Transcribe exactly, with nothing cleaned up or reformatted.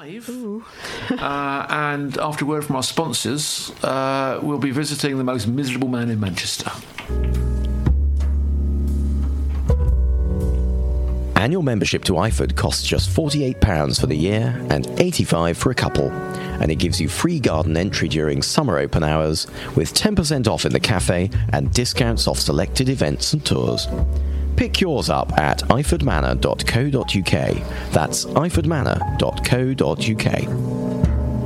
Live. uh, and after a word from our sponsors, uh, we'll be visiting the most miserable man in Manchester. Annual membership to I F O D costs just forty-eight pounds for the year and eighty-five pounds for a couple, and it gives you free garden entry during summer open hours with ten percent off in the cafe and discounts off selected events and tours. Pick yours up at iford manor dot co dot uk. That's iford manor dot co dot uk.